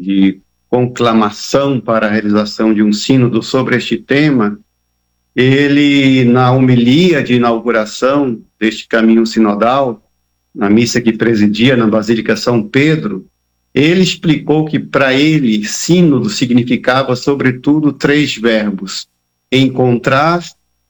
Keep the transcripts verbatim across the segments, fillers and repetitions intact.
de conclamação para a realização de um sínodo sobre este tema, ele, na homilia de inauguração deste caminho sinodal, na missa que presidia na Basílica São Pedro, ele explicou que, para ele, sínodo significava, sobretudo, três verbos: encontrar,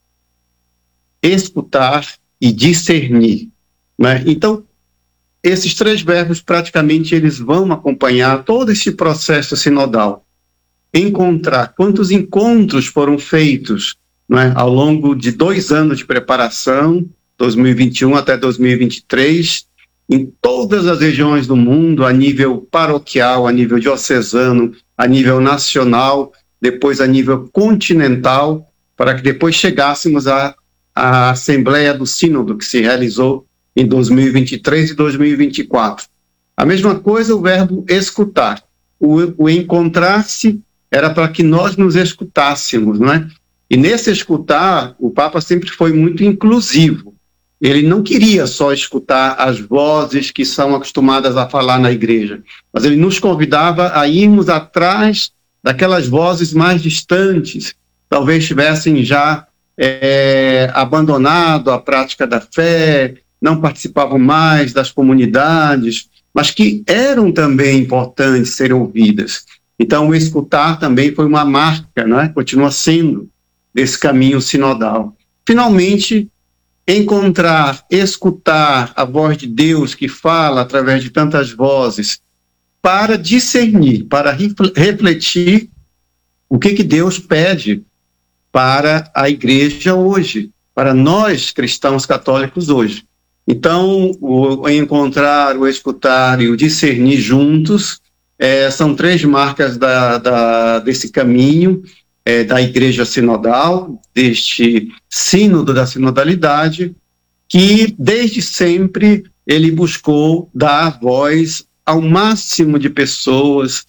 escutar e discernir. Né? Então, esses três verbos, praticamente, eles vão acompanhar todo esse processo sinodal. Encontrar, quantos encontros foram feitos, né, ao longo de dois anos de preparação, dois mil e vinte e um até dois mil e vinte e três, em todas as regiões do mundo, a nível paroquial, a nível diocesano, a nível nacional, depois a nível continental, para que depois chegássemos à, à Assembleia do Sínodo, que se realizou em dois mil e vinte e três e dois mil e vinte e quatro. A mesma coisa o verbo escutar. O, o encontrar-se era para que nós nos escutássemos, não é? E nesse escutar, o Papa sempre foi muito inclusivo. Ele não queria só escutar as vozes que são acostumadas a falar na igreja, mas ele nos convidava a irmos atrás daquelas vozes mais distantes, talvez tivessem já é, abandonado a prática da fé, não participavam mais das comunidades, mas que eram também importantes serem ouvidas. Então, o escutar também foi uma marca, não é? Continua sendo, desse caminho sinodal. Finalmente, encontrar, escutar a voz de Deus que fala através de tantas vozes, para discernir, para refletir o que, que Deus pede para a igreja hoje, para nós cristãos católicos hoje. Então, o encontrar, o escutar e o discernir juntos é, são três marcas da, da, desse caminho, é, da Igreja Sinodal, deste sínodo da sinodalidade, que desde sempre ele buscou dar voz ao máximo de pessoas,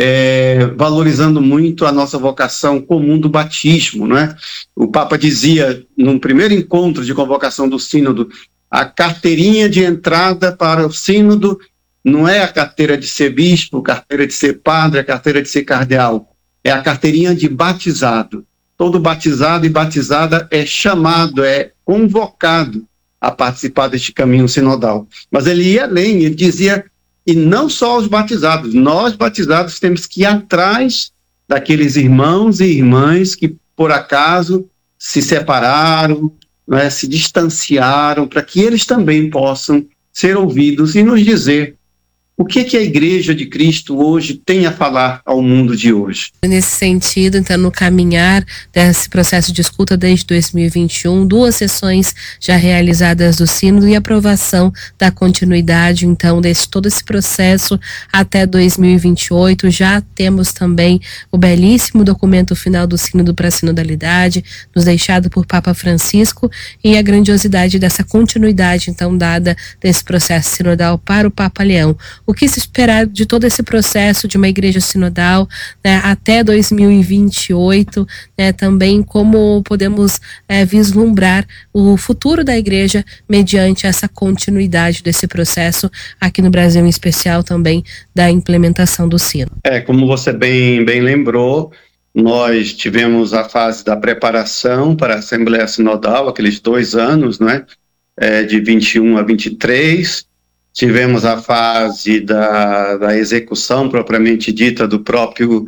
é, valorizando muito a nossa vocação comum do batismo, não é? O Papa dizia, num primeiro encontro de convocação do sínodo, a carteirinha de entrada para o sínodo não é a carteira de ser bispo, carteira de ser padre, a carteira de ser cardeal, é a carteirinha de batizado. Todo batizado e batizada é chamado, é convocado a participar deste caminho sinodal. Mas ele ia além, ele dizia, e não só os batizados, nós batizados temos que ir atrás daqueles irmãos e irmãs que, por acaso, se separaram, né, se distanciaram, para que eles também possam ser ouvidos e nos dizer o que, que a Igreja de Cristo hoje tem a falar ao mundo de hoje. Nesse sentido, então, no caminhar desse processo de escuta desde dois mil e vinte e um, duas sessões já realizadas do sínodo e aprovação da continuidade, então, desse todo esse processo até dois mil e vinte e oito. Já temos também o belíssimo documento final do sínodo para a sinodalidade, nos deixado por Papa Francisco, e a grandiosidade dessa continuidade, então, dada desse processo sinodal para o Papa Leão. O que se esperar de todo esse processo de uma igreja sinodal, né, até dois mil e vinte e oito, né, também como podemos é, vislumbrar o futuro da igreja mediante essa continuidade desse processo aqui no Brasil, em especial também da implementação do sínodo. É, como você bem, bem lembrou, nós tivemos a fase da preparação para a Assembleia Sinodal, aqueles dois anos, né, é, de vinte e um a vinte e três, tivemos a fase da, da execução propriamente dita do próprio,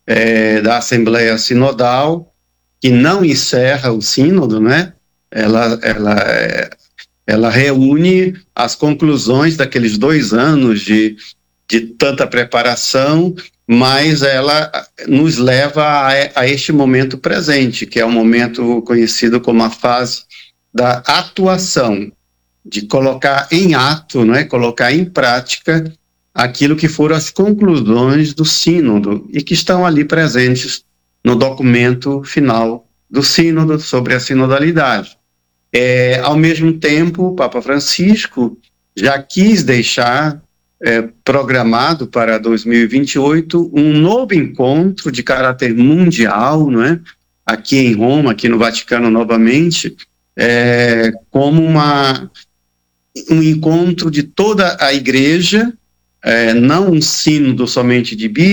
é, da Assembleia Sinodal, que não encerra o sínodo, né? Ela, ela, ela reúne as conclusões daqueles dois anos de, de tanta preparação, mas ela nos leva a, a este momento presente, que é o momento conhecido como a fase da atuação, de colocar em ato, né, colocar em prática aquilo que foram as conclusões do sínodo e que estão ali presentes no documento final do sínodo sobre a sinodalidade. É, ao mesmo tempo, o Papa Francisco já quis deixar é, programado para dois mil e vinte e oito um novo encontro de caráter mundial, não é? Aqui em Roma, aqui no Vaticano novamente, é, como uma... um encontro de toda a igreja, é, não um sínodo somente de